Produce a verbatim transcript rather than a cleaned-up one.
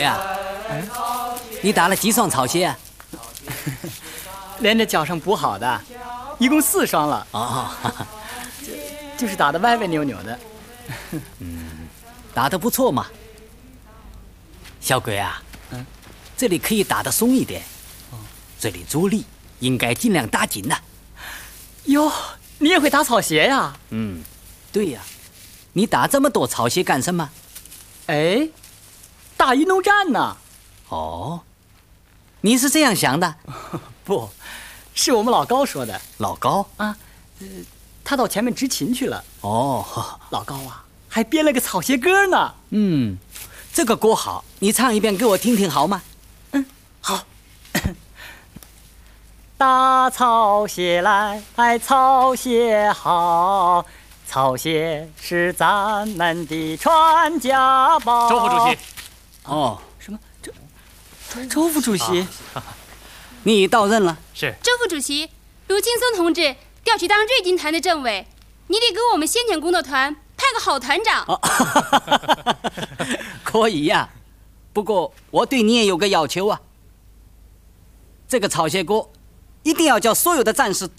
呀，嗯，你打了几双草鞋啊？ 连着脚上补好的，一共四双了。 哦， 就就是打得歪歪扭扭的。 嗯，打得不错嘛。小鬼啊， 嗯， 这里可以打得松一点，哦，这里着力应该尽量打紧呐。 哟，你也会打草鞋呀？ 嗯，对呀。你打这么多草鞋干什么？ 哎，打运动战呢。 哦，你是这样想的？ 不，是我们老高说的。 老高啊，呃，他到前面执勤去了。 哦， 老高啊，还编了个草鞋歌呢。 嗯，这个歌好，你唱一遍给我听听好吗？ 嗯，好。打草鞋来，草鞋好，草鞋是咱们的传家宝。 周副主席。 哦， 什么？周周副主席， 啊、你到任了？ 是。 周副主席，卢劲松同志调去当瑞金团的政委，你得给我们先遣工作团派个好团长。 哦、可以呀、啊，不过我对你也有个要求啊。这个草鞋歌一定要叫所有的战士